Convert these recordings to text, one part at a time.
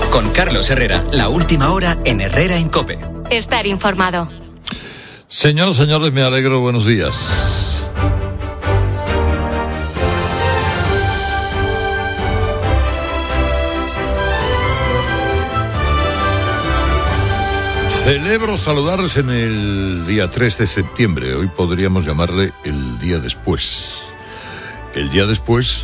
Con Carlos Herrera, la última hora en Herrera en COPE. Estar informado. Señoras, señores, me alegro, buenos días. Celebro saludarles en el día 3 de septiembre. Hoy podríamos llamarle el día después. El día después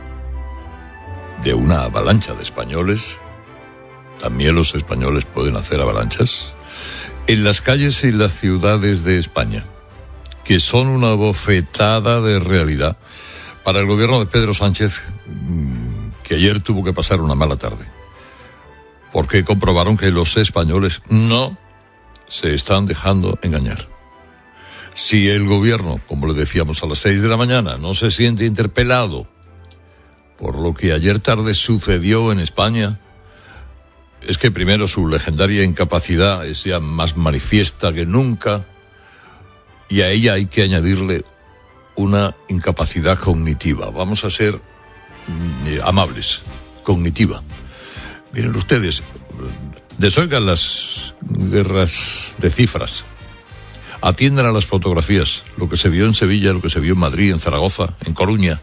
de una avalancha de españoles. También los españoles pueden hacer avalanchas en las calles y las ciudades de España, que son una bofetada de realidad para el gobierno de Pedro Sánchez, que ayer tuvo que pasar una mala tarde, porque comprobaron que los españoles no se están dejando engañar. Si el gobierno, como le decíamos a las 6 de la mañana, no se siente interpelado por lo que ayer tarde sucedió en España, es que primero su legendaria incapacidad es ya más manifiesta que nunca, y a ella hay que añadirle una incapacidad cognitiva. Vamos a ser amables, cognitiva. Miren ustedes, desoigan las guerras de cifras, atiendan a las fotografías, lo que se vio en Sevilla, lo que se vio en Madrid, en Zaragoza, en Coruña,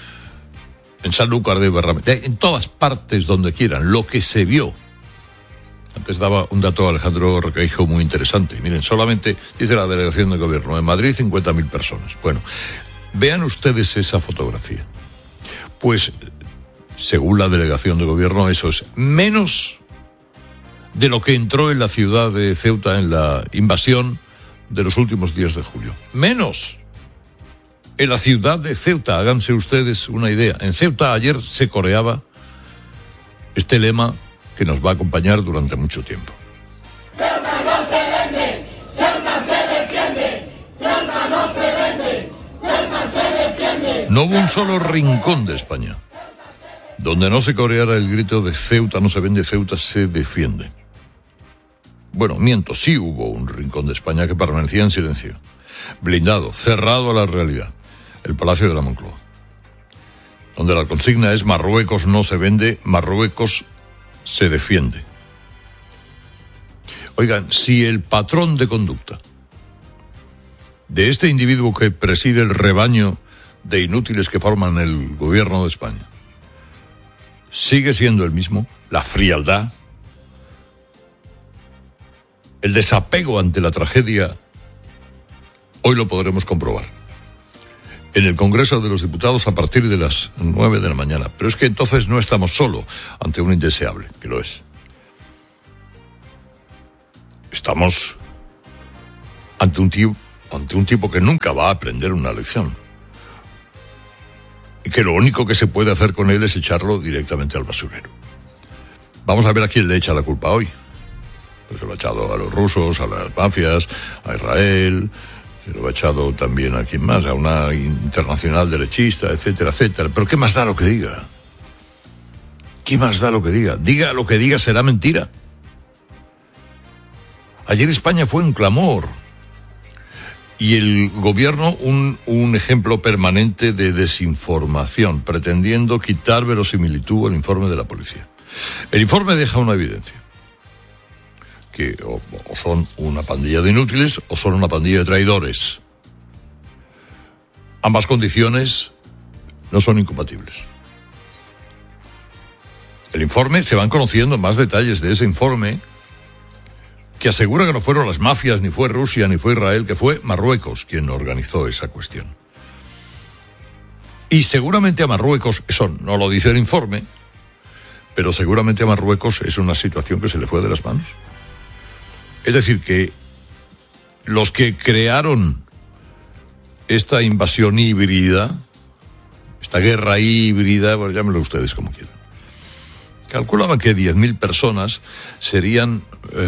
en Sanlúcar de Barrameda, en todas partes donde quieran, lo que se vio. Antes daba un dato Alejandro Requeijo muy interesante. Miren, solamente, dice la delegación de gobierno, en Madrid 50.000 personas. Bueno, vean ustedes esa fotografía. Pues, según la delegación de gobierno, eso es menos de lo que entró en la ciudad de Ceuta en la invasión de los últimos días de julio. Menos. En la ciudad de Ceuta, háganse ustedes una idea. En Ceuta ayer se coreaba este lema que nos va a acompañar durante mucho tiempo. Ceuta no se vende, Ceuta se defiende, Ceuta no se vende, Ceuta se defiende. No hubo un solo rincón de España donde no se coreara el grito de Ceuta no se vende, Ceuta se defiende. Bueno, miento, sí hubo un rincón de España que permanecía en silencio, blindado, cerrado a la realidad, el Palacio de la Moncloa, donde la consigna es Marruecos no se vende, Marruecos se defiende. Oigan, si el patrón de conducta de este individuo que preside el rebaño de inútiles que forman el gobierno de España sigue siendo el mismo, la frialdad, el desapego ante la tragedia, hoy lo podremos comprobar en el Congreso de los Diputados a partir de las 9 de la mañana. Pero es que entonces no estamos solo ante un indeseable, que lo es. Estamos ante un tipo que nunca va a aprender una lección. Y que lo único que se puede hacer con él es echarlo directamente al basurero. Vamos a ver a quién le echa la culpa hoy. Pues se lo ha echado a los rusos, a las mafias, a Israel. Se lo ha echado también a quien más, a una internacional derechista, etcétera, etcétera. Pero ¿qué más da lo que diga? ¿Qué más da lo que diga? Diga lo que diga, será mentira. Ayer España fue un clamor. Y el gobierno un ejemplo permanente de desinformación, pretendiendo quitar verosimilitud al informe de la policía. El informe deja una evidencia. Que o son una pandilla de inútiles o son una pandilla de traidores. Ambas condiciones no son incompatibles. El informe, se van conociendo más detalles de ese informe, que asegura que no fueron las mafias, ni fue Rusia, ni fue Israel, que fue Marruecos quien organizó esa cuestión. Y seguramente a Marruecos, eso no lo dice el informe, pero seguramente a Marruecos es una situación que se le fue de las manos. Es decir, que los que crearon esta invasión híbrida, esta guerra híbrida, bueno, llámenlo ustedes como quieran, calculaban que 10.000 personas serían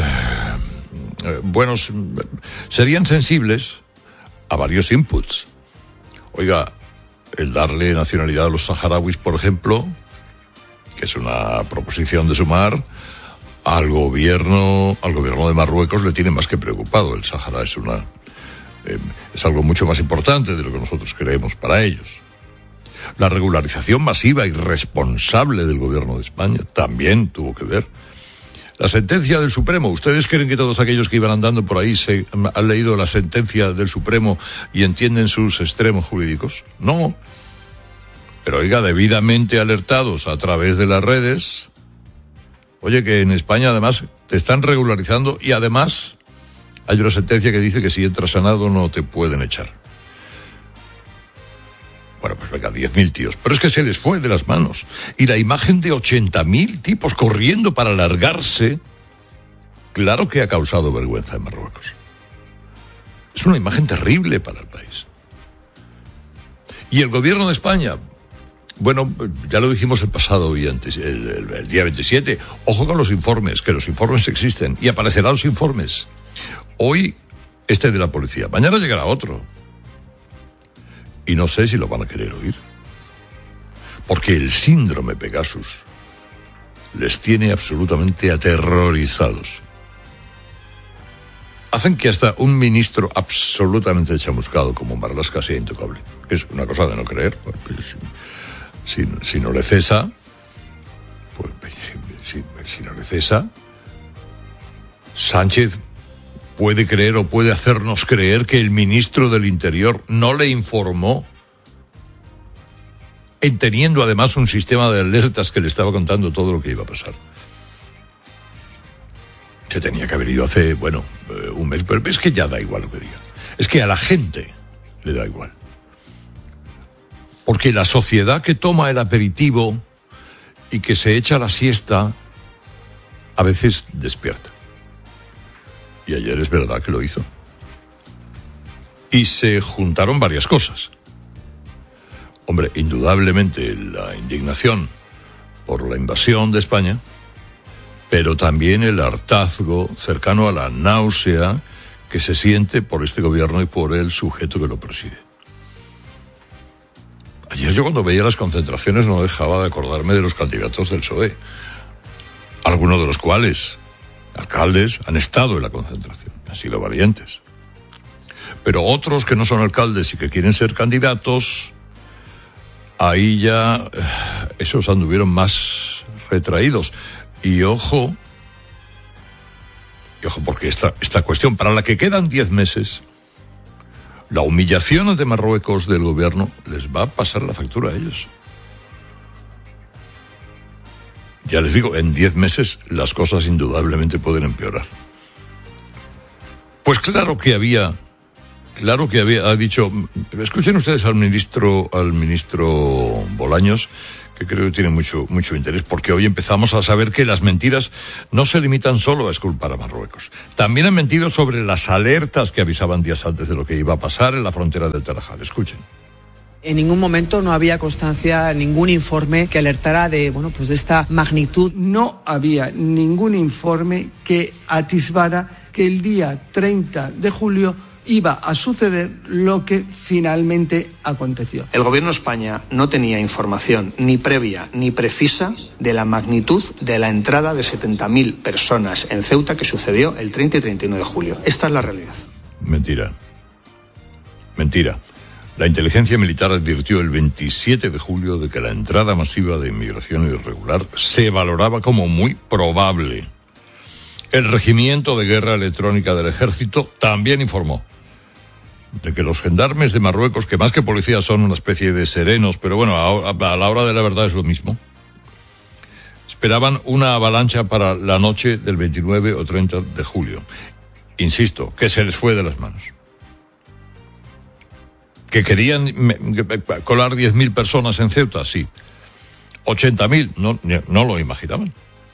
serían sensibles a varios inputs. Oiga, el darle nacionalidad a los saharauis, por ejemplo, que es una proposición de Sumar, al gobierno de Marruecos le tiene más que preocupado. El Sáhara es algo mucho más importante de lo que nosotros creemos para ellos. La regularización masiva y responsable del gobierno de España también tuvo que ver. La sentencia del Supremo. ¿Ustedes creen que todos aquellos que iban andando por ahí se han leído la sentencia del Supremo y entienden sus extremos jurídicos? No. Pero oiga, debidamente alertados a través de las redes. Oye, que en España además te están regularizando y además hay una sentencia que dice que si entras sanado no te pueden echar. Bueno, pues venga, 10.000 tíos. Pero es que se les fue de las manos. Y la imagen de 80.000 tipos corriendo para largarse, claro que ha causado vergüenza en Marruecos. Es una imagen terrible para el país. Y el gobierno de España, bueno, ya lo dijimos el pasado y antes, el día 27, ojo con los informes, que los informes existen y aparecerán los informes. Hoy, este de la policía, mañana llegará otro. Y no sé si lo van a querer oír. Porque el síndrome Pegasus les tiene absolutamente aterrorizados. Hacen que hasta un ministro absolutamente chamuscado como Marlaska sea intocable. Es una cosa de no creer. Si no le cesa, pues si no le cesa, Sánchez puede creer o puede hacernos creer que el ministro del Interior no le informó, teniendo además un sistema de alertas que le estaba contando todo lo que iba a pasar. Se tenía que haber ido hace, un mes, pero es que ya da igual lo que diga. Es que a la gente le da igual. Porque la sociedad que toma el aperitivo y que se echa la siesta, a veces despierta. Y ayer es verdad que lo hizo. Y se juntaron varias cosas. Hombre, indudablemente la indignación por la invasión de España, pero también el hartazgo cercano a la náusea que se siente por este gobierno y por el sujeto que lo preside. Ayer yo cuando veía las concentraciones no dejaba de acordarme de los candidatos del PSOE, algunos de los cuales, alcaldes, han estado en la concentración, han sido valientes. Pero otros que no son alcaldes y que quieren ser candidatos, ahí ya esos anduvieron más retraídos. Y ojo, porque esta cuestión para la que quedan 10 meses, la humillación ante Marruecos del gobierno les va a pasar la factura a ellos. Ya les digo, en 10 meses las cosas indudablemente pueden empeorar. Pues claro que ha dicho, escuchen ustedes al ministro Bolaños, que creo que tiene mucho interés, porque hoy empezamos a saber que las mentiras no se limitan solo a exculpar a Marruecos. También han mentido sobre las alertas que avisaban días antes de lo que iba a pasar en la frontera del Tarajal. Escuchen. En ningún momento no había constancia, ningún informe que alertara de esta magnitud. No había ningún informe que atisbara que el día 30 de julio iba a suceder lo que finalmente aconteció. El gobierno de España no tenía información ni previa ni precisa de la magnitud de la entrada de 70.000 personas en Ceuta que sucedió el 30 y 31 de julio. Esta es la realidad. Mentira. La inteligencia militar advirtió el 27 de julio de que la entrada masiva de inmigración irregular se valoraba como muy probable. El Regimiento de Guerra Electrónica del Ejército también informó de que los gendarmes de Marruecos, que más que policías son una especie de serenos, pero a la hora de la verdad es lo mismo, esperaban una avalancha para la noche del 29 o 30 de julio. Insisto, que se les fue de las manos. ¿Que querían colar 10.000 personas en Ceuta? Sí. 80.000, no lo imaginaban.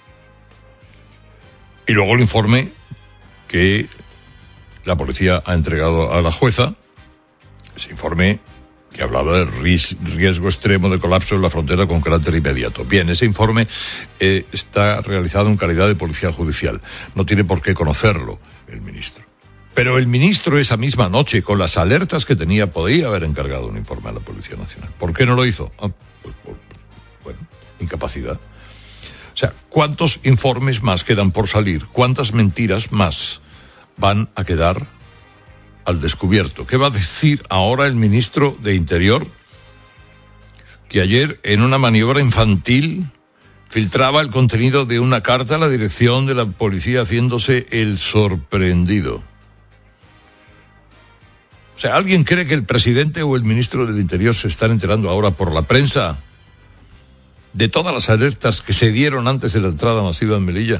Y luego el informe que la policía ha entregado a la jueza, ese informe que hablaba del riesgo extremo de colapso en la frontera con carácter inmediato. Bien, ese informe está realizado en calidad de policía judicial. No tiene por qué conocerlo el ministro. Pero el ministro esa misma noche, con las alertas que tenía, podía haber encargado un informe a la Policía Nacional. ¿Por qué no lo hizo? Incapacidad. O sea, ¿cuántos informes más quedan por salir? ¿Cuántas mentiras más van a quedar al descubierto? ¿Qué va a decir ahora el ministro de Interior? Que ayer, en una maniobra infantil, filtraba el contenido de una carta a la dirección de la policía haciéndose el sorprendido. O sea, ¿alguien cree que el presidente o el ministro del Interior se están enterando ahora por la prensa de todas las alertas que se dieron antes de la entrada masiva en Melilla?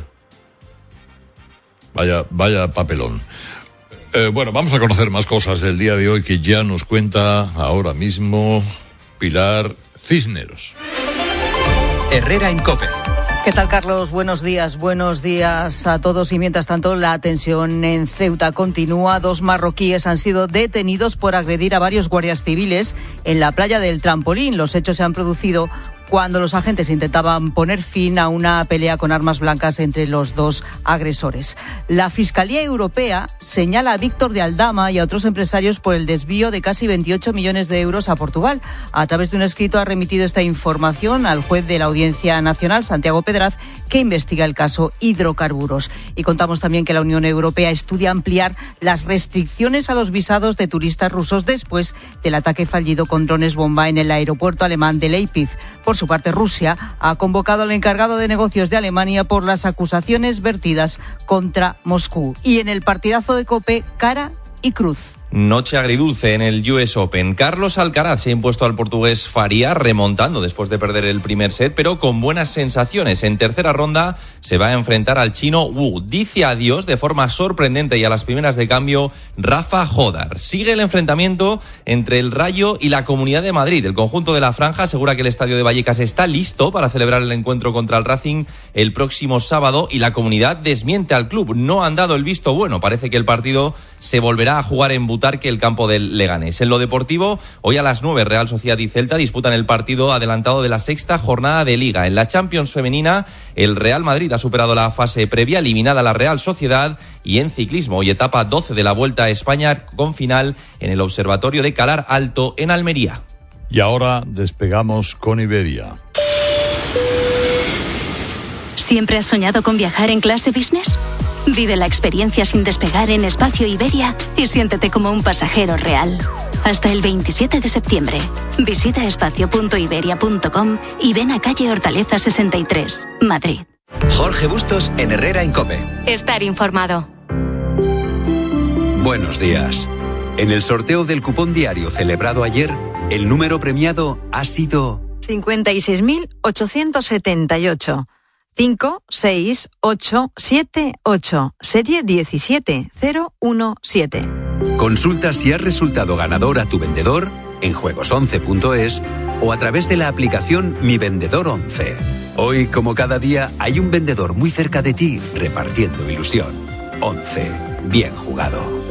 Vaya papelón. Bueno, vamos a conocer más cosas del día de hoy que ya nos cuenta ahora mismo Pilar Cisneros. Herrera en COPE. ¿Qué tal, Carlos? Buenos días a todos. Y mientras tanto, la tensión en Ceuta continúa. 2 marroquíes han sido detenidos por agredir a varios guardias civiles en la playa del Trampolín. Los hechos se han producido cuando los agentes intentaban poner fin a una pelea con armas blancas entre los 2 agresores. La Fiscalía Europea señala a Víctor de Aldama y a otros empresarios por el desvío de casi 28 millones de euros a Portugal. A través de un escrito ha remitido esta información al juez de la Audiencia Nacional, Santiago Pedraz, que investiga el caso Hidrocarburos. Y contamos también que la Unión Europea estudia ampliar las restricciones a los visados de turistas rusos después del ataque fallido con drones bomba en el aeropuerto alemán de Leipzig. Por su parte, Rusia ha convocado al encargado de negocios de Alemania por las acusaciones vertidas contra Moscú. Y en el partidazo de COPE, cara y cruz. Noche agridulce en el US Open. Carlos Alcaraz se ha impuesto al portugués Faria, remontando después de perder el primer set, pero con buenas sensaciones. En tercera ronda se va a enfrentar al chino Wu. Dice adiós de forma sorprendente y a las primeras de cambio Rafa Jodar. Sigue el enfrentamiento entre el Rayo y la Comunidad de Madrid. El conjunto de la Franja asegura que el estadio de Vallecas está listo para celebrar el encuentro contra el Racing el próximo sábado y la Comunidad desmiente al club. No han dado el visto bueno. Parece que el partido se volverá a jugar en que el campo del Leganés. En lo deportivo, hoy a las 9 Real Sociedad y Celta disputan el partido adelantado de la 6ª jornada de Liga. En la Champions femenina, el Real Madrid ha superado la fase previa, eliminada la Real Sociedad, y en ciclismo, hoy etapa 12 de la Vuelta a España con final en el Observatorio de Calar Alto en Almería. Y ahora despegamos con Iberia. ¿Siempre has soñado con viajar en clase business? Vive la experiencia sin despegar en Espacio Iberia y siéntete como un pasajero real. Hasta el 27 de septiembre. Visita espacio.iberia.com y ven a calle Hortaleza 63, Madrid. Jorge Bustos en Herrera en COPE. Estar informado. Buenos días. En el sorteo del cupón diario celebrado ayer, el número premiado ha sido 56.878. 56878, serie 17017. Consulta si has resultado ganador a tu vendedor en juegos11.es o a través de la aplicación Mi Vendedor 11. Hoy, como cada día, hay un vendedor muy cerca de ti repartiendo ilusión. 11. Bien jugado.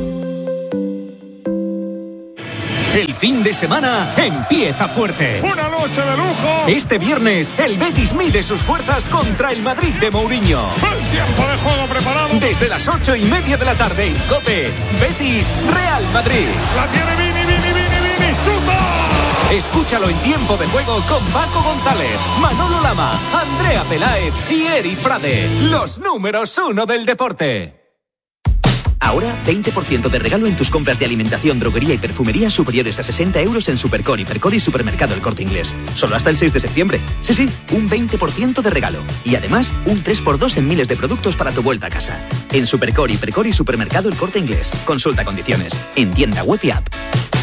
El fin de semana empieza fuerte. ¡Una noche de lujo! Este viernes, el Betis mide sus fuerzas contra el Madrid de Mourinho. ¡El tiempo de juego preparado! Desde las 8:30 de la tarde en COPE, Betis Real Madrid. ¡La tiene Vini! ¡Chuta! Escúchalo en tiempo de juego con Paco González, Manolo Lama, Andrea Peláez y Eri Frade. Los números 1 del deporte. Ahora, 20% de regalo en tus compras de alimentación, droguería y perfumería superiores a 60 euros en Supercor, Hipercor y Supermercado El Corte Inglés. Solo hasta el 6 de septiembre. Sí, un 20% de regalo. Y además, un 3x2 en miles de productos para tu vuelta a casa. En Supercor, Hipercor y Supermercado El Corte Inglés. Consulta condiciones. En tienda web y app.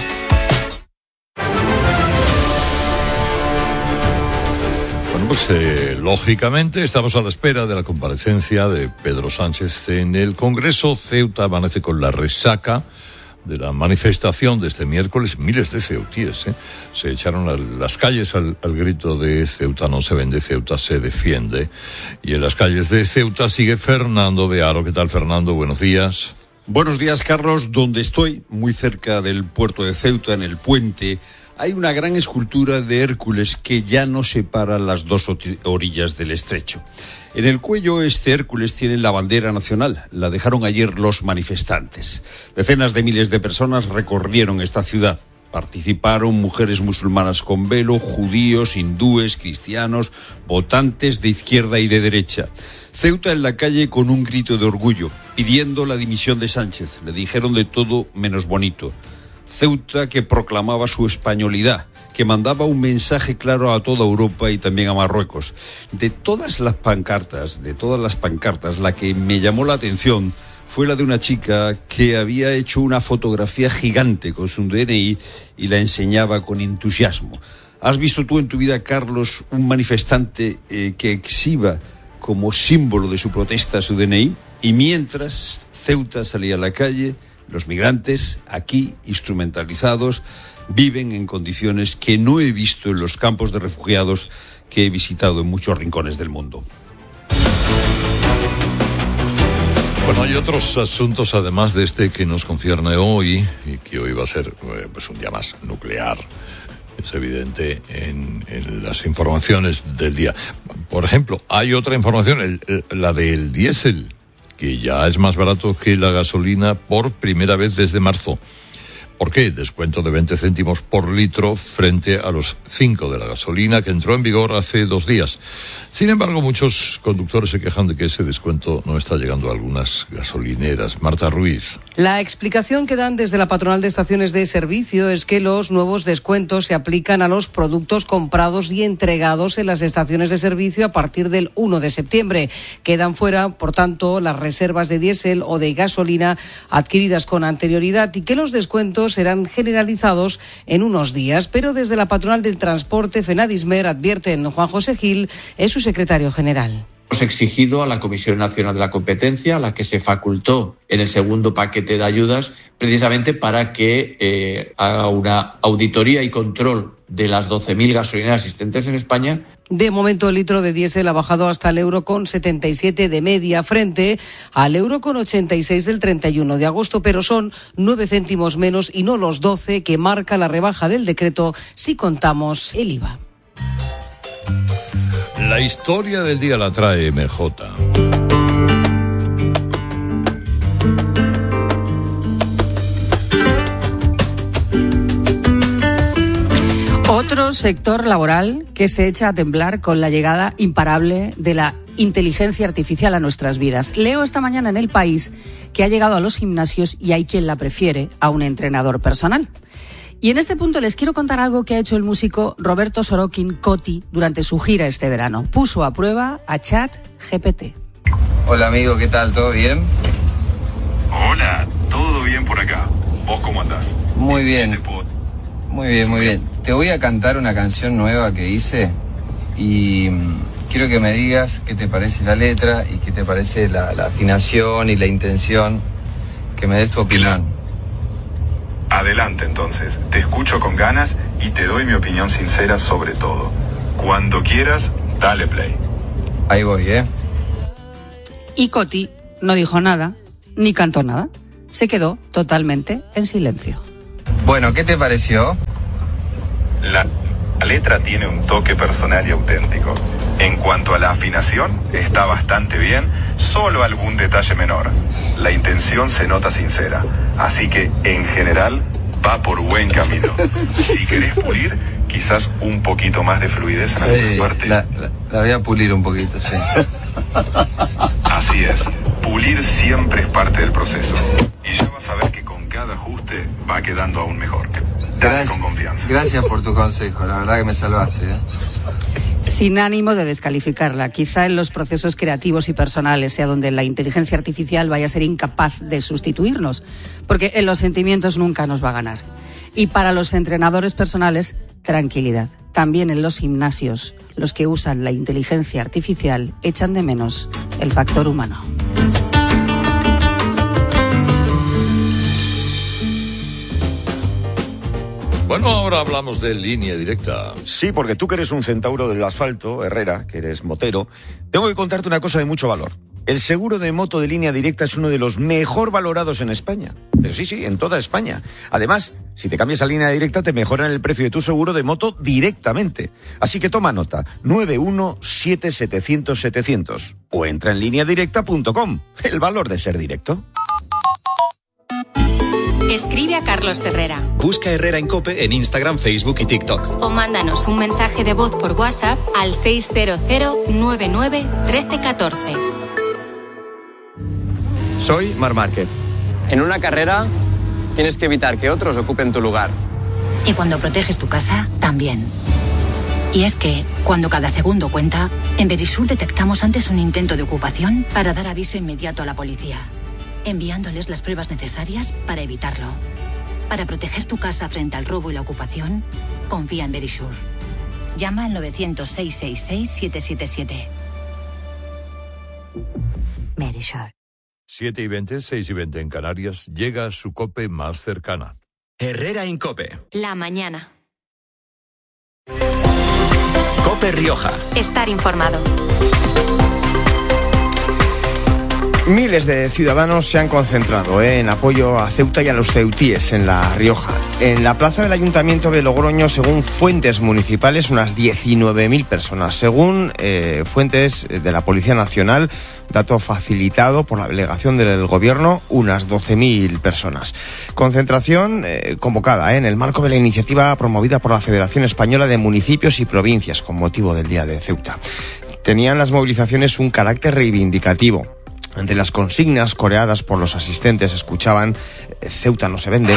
Pues lógicamente estamos a la espera de la comparecencia de Pedro Sánchez en el Congreso. Ceuta amanece con la resaca de la manifestación de este miércoles. Miles de ceutíes se echaron a las calles al grito de Ceuta no se vende, Ceuta se defiende. Y en las calles de Ceuta sigue Fernando de Aro. ¿Qué tal, Fernando? Buenos días. Buenos días, Carlos. Donde estoy, muy cerca del puerto de Ceuta, en el puente, hay una gran escultura de Hércules que ya no separa las dos orillas del estrecho. En el cuello, este Hércules tiene la bandera nacional. La dejaron ayer los manifestantes. Decenas de miles de personas recorrieron esta ciudad. Participaron mujeres musulmanas con velo, judíos, hindúes, cristianos, votantes de izquierda y de derecha. Ceuta en la calle con un grito de orgullo, pidiendo la dimisión de Sánchez. Le dijeron de todo menos bonito. Ceuta que proclamaba su españolidad que mandaba un mensaje claro a toda Europa y también a Marruecos. De todas las pancartas, la que me llamó la atención fue la de una chica que había hecho una fotografía gigante con su DNI y la enseñaba con entusiasmo. ¿Has visto tú en tu vida, Carlos, un manifestante que exhiba como símbolo de su protesta su DNI? Y mientras Ceuta salía a la calle, los migrantes, aquí instrumentalizados, viven en condiciones que no he visto en los campos de refugiados que he visitado en muchos rincones del mundo. Bueno, hay otros asuntos además de este que nos concierne hoy y que hoy va a ser pues un día más nuclear. Es evidente en las informaciones del día. Por ejemplo, hay otra información, la del diésel, que ya es más barato que la gasolina por primera vez desde marzo. ¿Por qué? Descuento de 20 céntimos por litro frente a los 5 de la gasolina que entró en vigor hace 2 días. Sin embargo, muchos conductores se quejan de que ese descuento no está llegando a algunas gasolineras. Marta Ruiz. La explicación que dan desde la patronal de estaciones de servicio es que los nuevos descuentos se aplican a los productos comprados y entregados en las estaciones de servicio a partir del 1 de septiembre. Quedan fuera, por tanto, las reservas de diésel o de gasolina adquiridas con anterioridad y que los descuentos serán generalizados en unos días. Pero desde la patronal del transporte, Fenadismer, advierten Juan José Gil, es su secretario general. Hemos exigido a la Comisión Nacional de la Competencia, a la que se facultó en el segundo paquete de ayudas, precisamente para que haga una auditoría y control de las 12.000 gasolineras existentes en España. De momento, el litro de diésel ha bajado hasta el €1,77 de media frente al €1,86 del 31 de agosto, pero son 9 céntimos menos y no los 12 que marca la rebaja del decreto si contamos el IVA. La historia del día la trae MJ. Otro sector laboral que se echa a temblar con la llegada imparable de la inteligencia artificial a nuestras vidas. Leo esta mañana en El País que ha llegado a los gimnasios y hay quien la prefiere a un entrenador personal. Y en este punto les quiero contar algo que ha hecho el músico Roberto Sorokin Coti durante su gira este verano. Puso a prueba a ChatGPT. Hola amigo, ¿qué tal? ¿Todo bien? Hola, todo bien por acá. ¿Vos cómo andás? Muy bien. Muy bien. Te voy a cantar una canción nueva que hice y quiero que me digas qué te parece la letra y qué te parece la afinación y la intención. Que me des tu opinión. Adelante entonces, te escucho con ganas y te doy mi opinión sincera sobre todo. Cuando quieras, dale play. Ahí voy, Y Coti no dijo nada, ni cantó nada. Se quedó totalmente en silencio. Bueno, ¿qué te pareció? La letra tiene un toque personal y auténtico. En cuanto a la afinación, está bastante bien, solo algún detalle menor. La intención se nota sincera, así que, en general, va por buen camino. Si querés pulir, quizás un poquito más de fluidez en algunas partes. La voy a pulir un poquito, sí. Así es, pulir siempre es parte del proceso. Y ya vas a ver que con cada ajuste va quedando aún mejor. Dale con confianza. Gracias por tu consejo, la verdad que me salvaste, Sin ánimo de descalificarla, quizá en los procesos creativos y personales sea donde la inteligencia artificial vaya a ser incapaz de sustituirnos, porque en los sentimientos nunca nos va a ganar. Y para los entrenadores personales, tranquilidad. También en los gimnasios, los que usan la inteligencia artificial echan de menos el factor humano. Bueno, ahora hablamos de Línea Directa. Sí, porque tú que eres un centauro del asfalto, Herrera, que eres motero, tengo que contarte una cosa de mucho valor. El seguro de moto de Línea Directa es uno de los mejor valorados en España. Pero sí, en toda España. Además, si te cambias a Línea Directa te mejoran el precio de tu seguro de moto directamente. Así que toma nota, 91700-700. O entra en lineadirecta.com. El valor de ser directo. Escribe a Carlos Herrera. Busca Herrera en COPE en Instagram, Facebook y TikTok. O mándanos un mensaje de voz por WhatsApp al 600-99-1314. Soy Marc Márquez. En una carrera tienes que evitar que otros ocupen tu lugar. Y cuando proteges tu casa, también. Y es que, cuando cada segundo cuenta, en Verisur detectamos antes un intento de ocupación para dar aviso inmediato a la policía, enviándoles las pruebas necesarias para evitarlo. Para proteger tu casa frente al robo y la ocupación, confía en Verisur. Llama al 900-666-777. Verisur. 7:20, 6:20 en Canarias, llega su COPE más cercana. Herrera Incope. La mañana. COPE Rioja. Estar informado. Miles de ciudadanos se han concentrado en apoyo a Ceuta y a los ceutíes en La Rioja. En la plaza del Ayuntamiento de Logroño, según fuentes municipales, unas 19.000 personas. Según fuentes de la Policía Nacional, dato facilitado por la delegación del Gobierno, unas 12.000 personas. Concentración convocada en el marco de la iniciativa promovida por la Federación Española de Municipios y Provincias con motivo del Día de Ceuta. Tenían las movilizaciones un carácter reivindicativo. Ante las consignas coreadas por los asistentes escuchaban «Ceuta no se vende».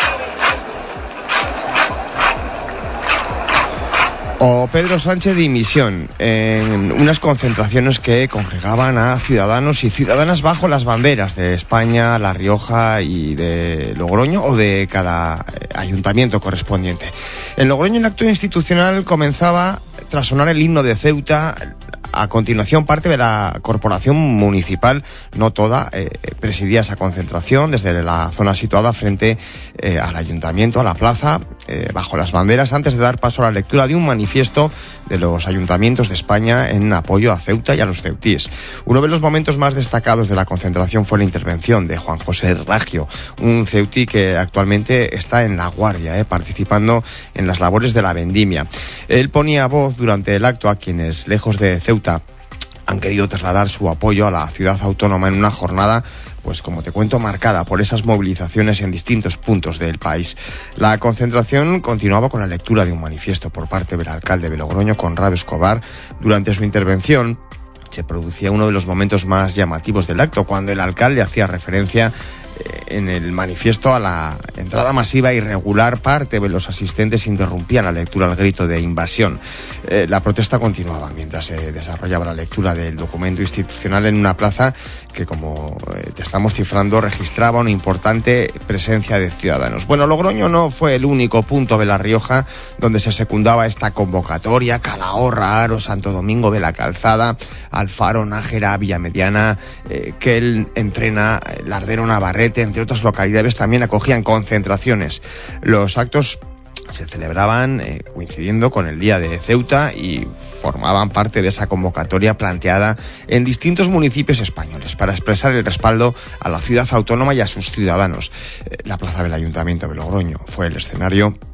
O Pedro Sánchez dimisión, en unas concentraciones que congregaban a ciudadanos y ciudadanas bajo las banderas de España, La Rioja y de Logroño o de cada ayuntamiento correspondiente. En Logroño el acto institucional comenzaba tras sonar el himno de Ceuta. A continuación, parte de la corporación municipal, no toda, presidía esa concentración desde la zona situada frente al ayuntamiento, a la plaza, bajo las banderas, antes de dar paso a la lectura de un manifiesto de los ayuntamientos de España en apoyo a Ceuta y a los ceutíes. Uno de los momentos más destacados de la concentración fue la intervención de Juan José Raggio, un ceutí que actualmente está en La Guardia, participando en las labores de la vendimia. Él ponía voz durante el acto a quienes, lejos de Ceuta, han querido trasladar su apoyo a la ciudad autónoma en una jornada, pues como te cuento, marcada por esas movilizaciones en distintos puntos del país. La concentración continuaba con la lectura de un manifiesto por parte del alcalde de Logroño, Conrado Escobar. Durante su intervención se producía uno de los momentos más llamativos del acto, cuando el alcalde hacía referencia en el manifiesto a la entrada masiva e irregular. Parte de los asistentes interrumpían la lectura al grito de invasión. La protesta continuaba mientras se desarrollaba la lectura del documento institucional en una plaza que, como te estamos cifrando, registraba una importante presencia de ciudadanos. Bueno, Logroño no fue el único punto de La Rioja donde se secundaba esta convocatoria. Calahorra, Aro, Santo Domingo de la Calzada, Alfaro, Nájera, Villamediana, Quel, Entrena, Lardero, Navarrete, entre otras localidades, también acogían concentraciones. Los actos se celebraban coincidiendo con el Día de Ceuta y formaban parte de esa convocatoria planteada en distintos municipios españoles para expresar el respaldo a la ciudad autónoma y a sus ciudadanos. La plaza del Ayuntamiento de Logroño fue el escenario